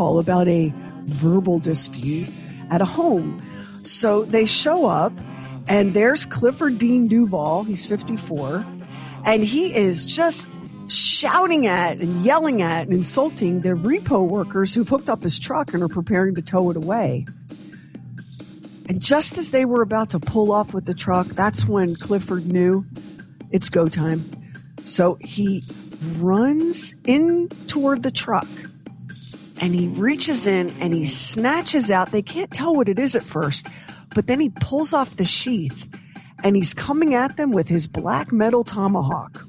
call about a verbal dispute at a home. So they show up, and there's Clifford Dean Duval. He's 54, and he is just shouting at and yelling at and insulting the repo workers who've hooked up his truck and are preparing to tow it away. And just as they were about to pull off with the truck, that's when Clifford knew it's go time. So he runs in toward the truck, and he reaches in and he snatches out, they can't tell what it is at first, but then he pulls off the sheath, and he's coming at them with his black metal tomahawk.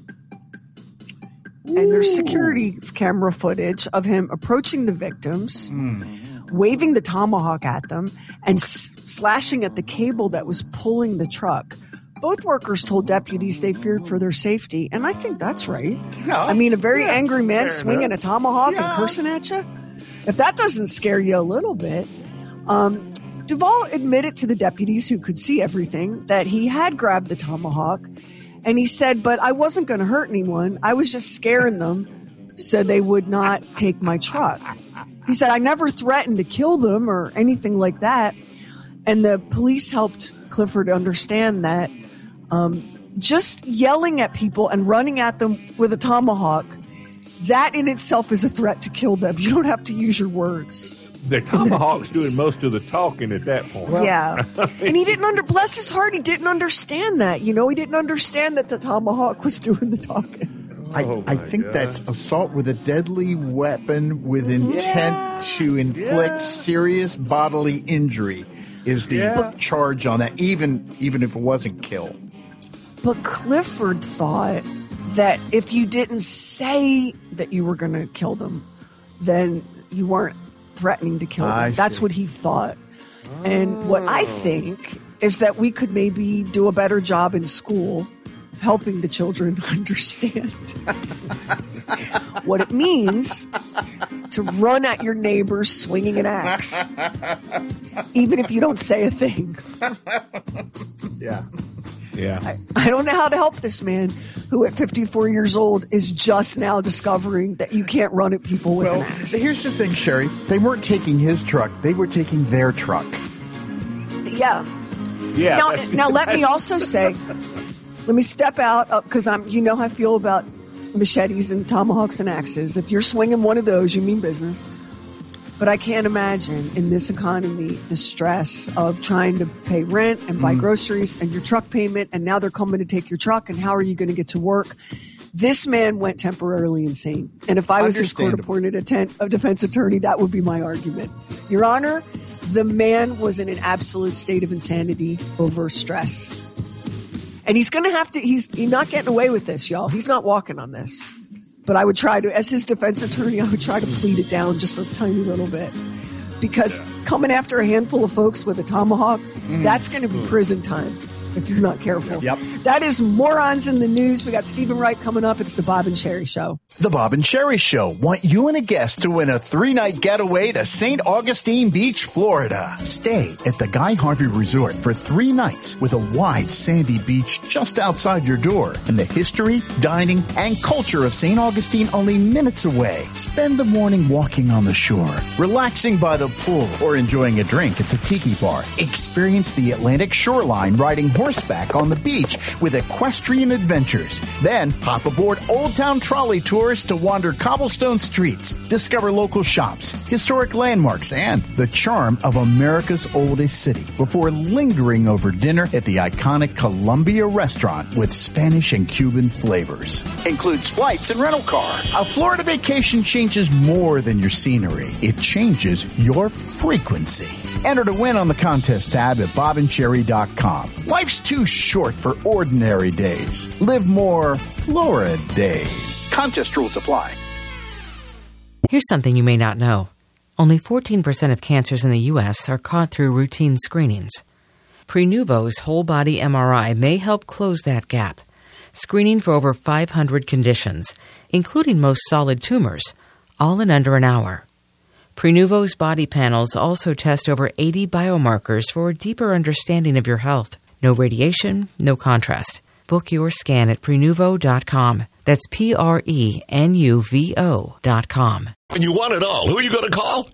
And there's security camera footage of him approaching the victims, waving the tomahawk at them, and slashing at the cable that was pulling the truck. Both workers told deputies they feared for their safety, and I think that's right. Yeah. I mean, a very angry man swinging a tomahawk and cursing at you? If that doesn't scare you a little bit. Duval admitted to the deputies, who could see everything, that he had grabbed the tomahawk. And he said, but I wasn't going to hurt anyone. I was just scaring them so they would not take my truck. He said, I never threatened to kill them or anything like that. And the police helped Clifford understand that just yelling at people and running at them with a tomahawk, that in itself is a threat to kill them. You don't have to use your words. The tomahawk's doing most of the talking at that point. Yeah. And he didn't bless his heart, he didn't understand that. He didn't understand that the tomahawk was doing the talking. I think that's assault with a deadly weapon with intent to inflict serious bodily injury is the charge on that, even if it wasn't kill. But Clifford thought that if you didn't say that you were going to kill them, then you weren't threatening to kill them. That's what he thought. And what I think is that we could maybe do a better job in school of helping the children understand what it means to run at your neighbors swinging an axe, even if you don't say a thing. Yeah. I don't know how to help this man who at 54 years old is just now discovering that you can't run at people with an axe. Here's the thing, Sherry. They weren't taking his truck. They were taking their truck. Yeah. Now let me also say, let me step out because you know how I feel about machetes and tomahawks and axes. If you're swinging one of those, you mean business. But I can't imagine in this economy the stress of trying to pay rent and buy groceries and your truck payment, and now they're coming to take your truck, and how are you going to get to work? This man went temporarily insane. And if I was his court-appointed defense attorney, that would be my argument. Your Honor, the man was in an absolute state of insanity over stress. And he's going to have to, he's not getting away with this, y'all. He's not walking on this. But I would try to, as his defense attorney, I would try to plead it down just a tiny little bit. Because coming after a handful of folks with a tomahawk, that's going to be prison time if you're not careful. Yep. That is Morons in the News. We got Stephen Wright coming up. It's the Bob and Sherry Show. The Bob and Sherry Show want you and a guest to win a 3-night getaway to St. Augustine Beach, Florida. Stay at the Guy Harvey Resort for 3 nights with a wide sandy beach just outside your door, and the history, dining, and culture of St. Augustine only minutes away. Spend the morning walking on the shore, relaxing by the pool, or enjoying a drink at the Tiki Bar. Experience the Atlantic shoreline riding horseback on the beach with equestrian adventures. Then hop aboard Old Town Trolley Tours to wander cobblestone streets, discover local shops, historic landmarks, and the charm of America's oldest city before lingering over dinner at the iconic Columbia Restaurant with Spanish and Cuban flavors. Includes flights and rental car. A Florida vacation changes more than your scenery. It changes your frequency. Enter to win on the contest tab at bobandsherry.com. Life's too short for ordinary days. Live more Florida days. Contest rules apply. Here's something you may not know. Only 14% of cancers in the U.S. are caught through routine screenings. Prenuvo's whole-body MRI may help close that gap, screening for over 500 conditions, including most solid tumors, all in under an hour. Prenuvo's body panels also test over 80 biomarkers for a deeper understanding of your health. No radiation, no contrast. Book your scan at Prenuvo.com. That's Prenuvo.com. When you want it all, who are you going to call?